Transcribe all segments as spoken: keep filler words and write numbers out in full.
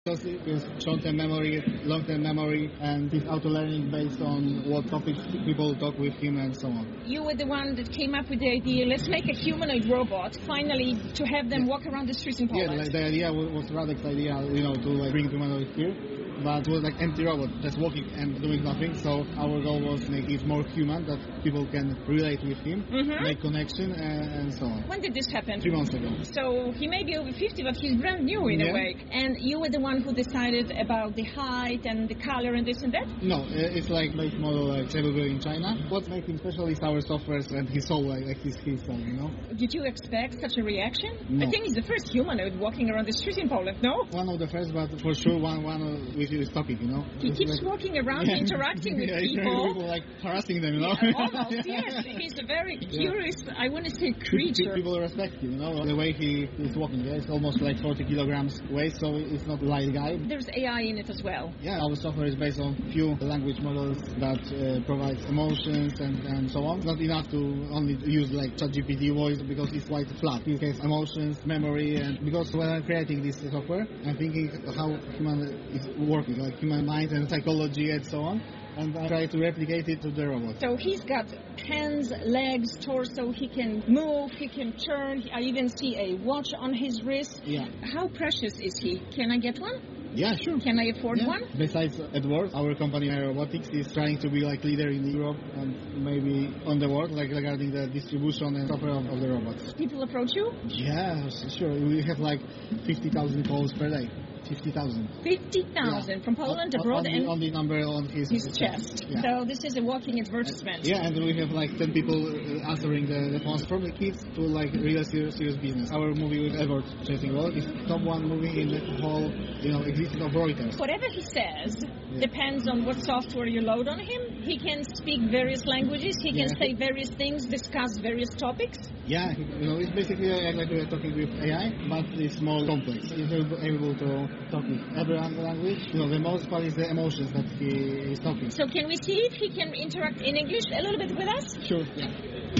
Because it has short-term memory, long-term memory, and it's auto-learning based on what topics people talk with him and so on. You were the one that came up with the idea, let's make a humanoid robot, finally, to have them yeah. walk around the streets in Poland. Yeah, like the idea was, was Radek's idea, you know, to like bring humanoid here. But it was like empty robot, just walking and doing nothing. So our goal was to make it more human, that people can relate with him, mm-hmm. make connection, and, and so on. When did this happen? Three months ago. So he may be over fifty, but he's brand new in yeah. a way. And you were the one who decided about the height and the color and this and that? No, it's like base model like available in China. What makes him special is our software and his soul, like, like his, his soul, you know? Did you expect such a reaction? No. I think he's the first humanoid walking around the street in Poland, no? One of the first, but for sure one one with his topic, you know? He it's keeps like, walking around, yeah. interacting with yeah, people. people. Like harassing them, you know? Yeah, almost, yes. He's a very curious, yeah. I want to say creature. People respect him, you know? The way he is walking, yeah? It's almost like forty kilograms weight, so it's not a light guy. There's A I in it as well. Yeah, our software is based on few language models that uh, provides emotions and, and so on. It's not enough to only use like ChatGPT voice because it's quite flat. It has emotions, memory, and because when I'm creating this software, I'm thinking how human is working, like human mind and psychology and so on, and I try to replicate it to the robot. So he's got hands, legs, torso, he can move, he can turn, I even see a watch on his wrist. Yeah. How precious is he? Can I get one? Yeah, sure. Can I afford yeah. one? Besides Edward, our company Robotics is trying to be like leader in Europe and maybe on the world, like regarding the distribution and software of, of the robots. People approach you? Yeah, sure. We have like fifty thousand calls per day. fifty thousand. fifty thousand yeah. From Poland on, abroad on and the, on the number on his, his chest. Yeah. So this is a walking advertisement. Yeah, and we have like ten people answering the, the phones from the kids to like real serious, serious business. Our movie with Edward Chasing World is top one movie in the whole, you know, existence of Reuters. Whatever he says yeah. depends on what software you load on him. He can speak various languages. He can yeah. say various things, discuss various topics. Yeah, you know, it's basically like we are talking with A I, but it's more complex. He's able to talk with every language. You know, the most part is the emotions that he is talking. So can we see if he can interact in English a little bit with us? Sure, yeah.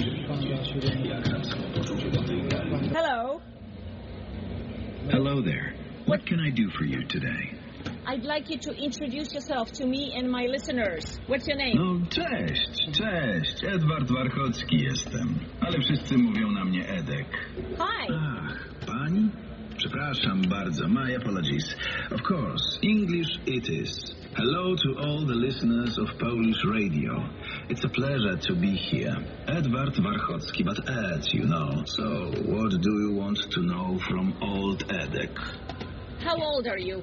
Hello. Hello there. What can I do for you today? I'd like you to introduce yourself to me and my listeners. What's your name? No, cześć, cześć. Edward Warchocki jestem. Ale wszyscy mówią na mnie Edek. Hi. Ach, pani? Przepraszam bardzo. My apologies. Of course, English it is. Hello to all the listeners of Polish radio. It's a pleasure to be here. Edward Warchocki, but Ed, you know. So, what do you want to know from old Edek? How old are you?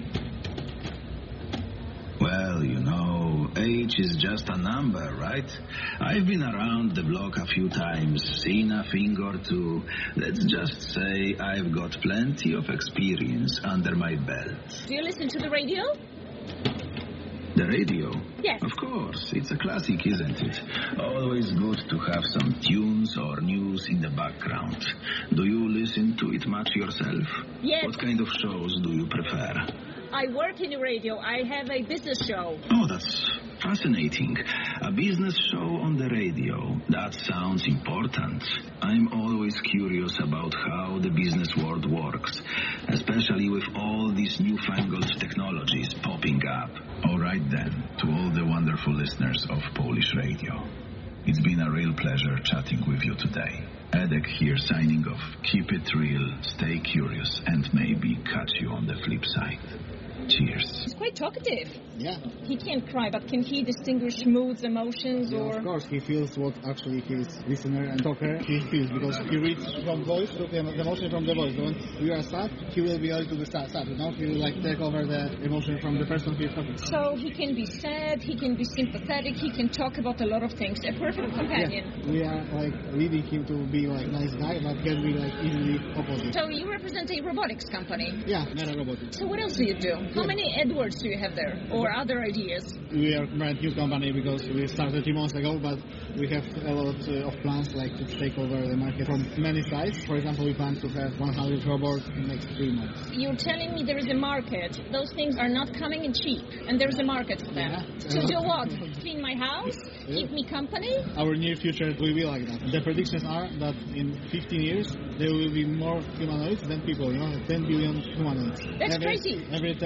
Well, you know, age is just a number, right? I've been around the block a few times, seen a thing or two. Let's just say I've got plenty of experience under my belt. Do you listen to the radio? The radio? Yes. Of course. It's a classic, isn't it? Always good to have some tunes or news in the background. Do you listen to it much yourself? Yes. What kind of shows do you prefer? I work in the radio. I have a business show. Oh, that's fascinating. A business show on the radio. That sounds important. I'm always curious about how the business world works, especially with all these newfangled technologies popping up. All right then, to all the wonderful listeners of Polish radio. It's been a real pleasure chatting with you today. Edek here signing off. Keep it real, stay curious, and maybe catch you on the flip side. Cheers. He's quite talkative. Yeah. He can't cry, but can he distinguish moods, emotions, yeah, or... Of course, he feels what actually his listener and talker he feels, because he reads from voice, to the emotion from the voice. When we are sad, he will be able to be sad, sad, you know? He will like take over the emotion from the person he is talking to. So he can be sad, he can be sympathetic, he can talk about a lot of things. A perfect companion. Yeah. We are like leading him to be like nice guy, but can be like easily opposite. So you represent a robotics company? Yeah, Mera Robotics. So what else do you do? How many Edwards do you have there, or other ideas? We are a brand new company because we started three months ago, but we have a lot uh, of plans like to take over the market from many sides. For example, we plan to have one hundred robots in the next three months. You're telling me there is a market. Those things are not coming in cheap, and there's a market for them. Yeah. To do what? Clean my house? Yeah. Keep me company? Our near future will be like that. The predictions are that in fifteen years, there will be more humanoids than people, you know, ten billion humanoids. That's every, crazy. Every